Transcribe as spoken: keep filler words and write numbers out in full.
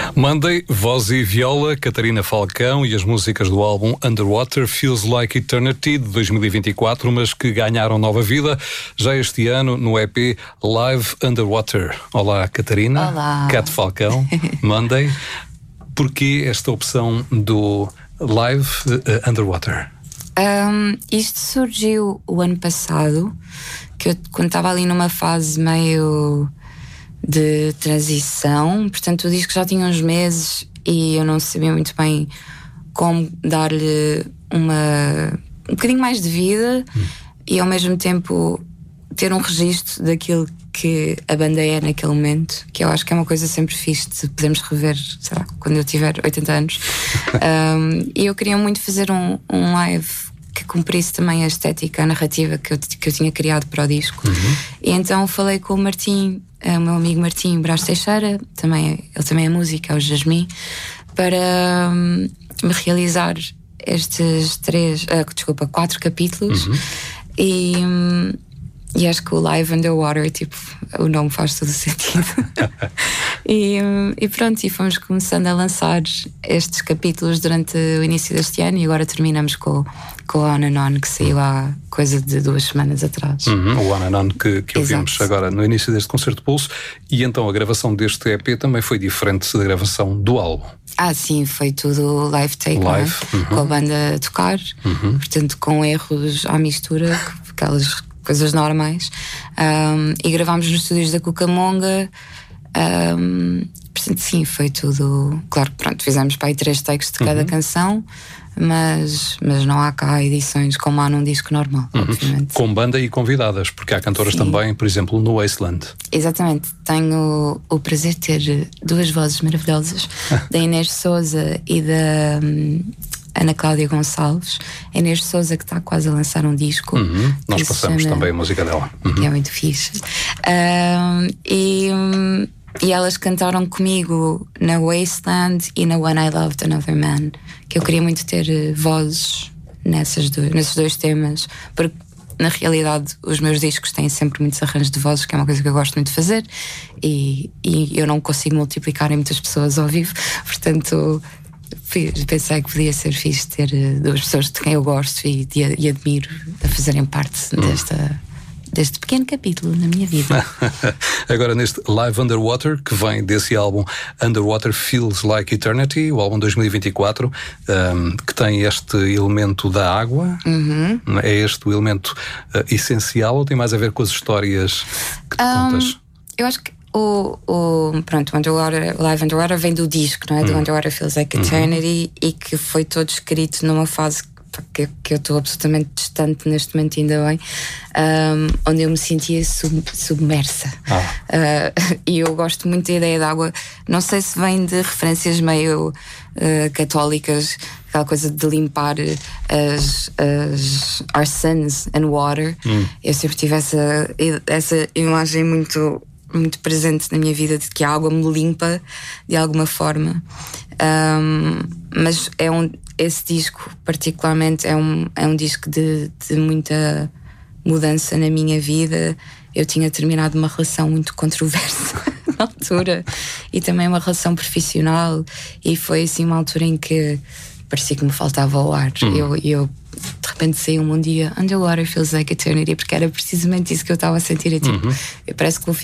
Monday, voz e viola, Catarina Falcão, e as músicas do álbum Underwater Feels Like Eternity de dois mil e vinte e quatro, mas que ganharam nova vida já este ano no E P Live Underwater. Olá, Catarina. Olá. Cat Falcão, Monday. Porquê esta opção do Live uh, Underwater? Um, isto surgiu o ano passado, que eu, quando estava ali numa fase meio de transição, portanto o disco já tinha uns meses e eu não sabia muito bem como dar-lhe uma um bocadinho mais de vida hum. e ao mesmo tempo ter um registro daquilo que a banda é naquele momento, que eu acho que é uma coisa sempre fixe de podermos rever, sei lá, quando eu tiver oitenta anos. um, e eu queria muito fazer um, um live que cumprisse também a estética, a narrativa que eu, que eu tinha criado para o disco. Uhum. E então falei com o Martim, o meu amigo Martim Brás Teixeira, também, ele também é músico, é o Jasmin, para um, me realizar estes três, uh, desculpa, quatro capítulos. Uhum. E, um, e acho que o Live Underwater, tipo, o nome faz todo o sentido. e, um, e pronto, e fomos começando a lançar estes capítulos durante o início deste ano e agora terminamos com, com o On and On, que saiu há coisa de duas semanas atrás. Uhum, o On and On que, que ouvimos Exato. Agora no início deste Concerto Pulso. E então a gravação deste E P também foi diferente da gravação do álbum. Ah, sim, foi tudo live take, live, né? uhum. Com a banda a tocar, uhum. portanto com erros à mistura, aquelas coisas normais. Um, e gravámos nos estúdios da Cucamonga. Um, portanto, sim, foi tudo. Claro que pronto, fizemos para aí três takes de cada uhum. canção, mas, mas não há cá edições como há num disco normal, uhum. obviamente. Com banda e convidadas, porque há cantoras sim. também, por exemplo, no Wasteland. Exatamente, tenho o, o prazer de ter duas vozes maravilhosas, da Inês Souza e da um, Ana Cláudia Gonçalves. A Inês Souza, que está quase a lançar um disco. Uhum. Nós passamos chama... também a música dela. Uhum. Que é muito fixe. Um, e, um, e elas cantaram comigo na Wasteland e na When I Loved Another Man, que eu queria muito ter uh, vozes nessas do, nesses dois temas, porque na realidade os meus discos têm sempre muitos arranjos de vozes, que é uma coisa que eu gosto muito de fazer, e, e eu não consigo multiplicar em muitas pessoas ao vivo, portanto pensei que podia ser fixe ter duas pessoas de quem eu gosto e, e, e admiro a fazerem parte hum. desta, deste pequeno capítulo na minha vida. Agora neste Live Underwater, que vem desse álbum Underwater Feels Like Eternity, o álbum dois mil e vinte e quatro, um, que tem este elemento da água. Uhum. É este o elemento uh, essencial, ou tem mais a ver com as histórias que tu um, contas? Eu acho que O, o, pronto, o Underwater, o Live Underwater vem do disco, não é? Hum. Do Underwater Feels Like Eternity, uhum. e que foi todo escrito numa fase que, que eu estou absolutamente distante neste momento, ainda bem, um, onde eu me sentia sub, submersa. Ah. Uh, e eu gosto muito da ideia da água. Não sei se vem de referências meio uh, católicas, aquela coisa de limpar as, as our sins and water. Hum. Eu sempre tive essa, essa imagem muito muito presente na minha vida, de que a água me limpa de alguma forma. Um, mas é um, esse disco particularmente é um, é um disco de, de muita mudança na minha vida. Eu tinha terminado uma relação muito controversa na altura, e também uma relação profissional, e foi assim uma altura em que parecia que me faltava o ar. Hum. Eu, eu de repente saiu um dia Underwater Feels Like Eternity, porque era precisamente isso que eu estava a sentir. É tipo, uhum. eu parece que vou